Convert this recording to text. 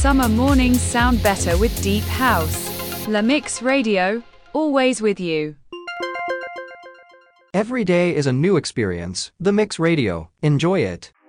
summer mornings sound better with deep house. La Mix Radio, always with you. Every day is a new experience. The Mix Radio. Enjoy it.